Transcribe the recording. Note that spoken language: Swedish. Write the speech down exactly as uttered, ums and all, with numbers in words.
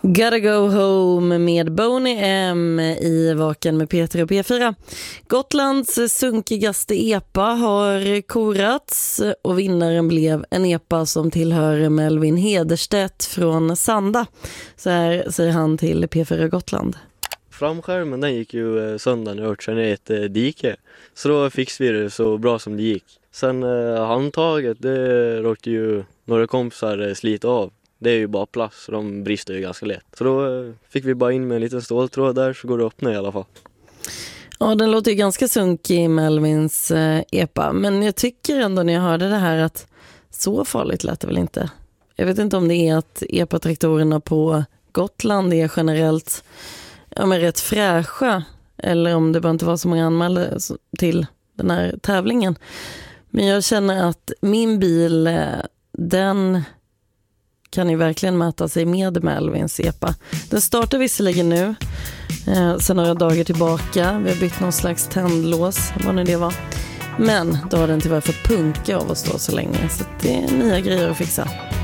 Gotta go home med Boney M i Vaken med Peter och P fyra. Gotlands sunkigaste epa har korats och vinnaren blev en epa som tillhör Melvin Hederstedt från Sanda. Så här säger han till P fyra Gotland. Framskärmen den gick ju sönder när jag hört sig ner i ett dike. Så då fixade vi det så bra som det gick. Sen eh, handtaget, det råkade ju några kompisar slita av. Det är ju bara plast så de brister ju ganska lätt. Så då eh, fick vi bara in med en liten ståltråd där så går det att öppna i alla fall. Ja, den låter ju ganska sunkig i Melvins eh, epa. Men jag tycker ändå när jag hörde det här att så farligt lät det väl inte. Jag vet inte om det är att epatraktorerna på Gotland är generellt ja, men rätt fräscha. Eller om det bara inte var så många anmälda till den här tävlingen. Men jag känner att min bil, eh, den kan ju verkligen mäta sig med Melvins epa. Den startar visserligen nu, eh, sen några dagar tillbaka. Vi har bytt någon slags tändlås, vad nu det var. Men då har den tyvärr fått punka av att stå så länge. Så det är nya grejer att fixa.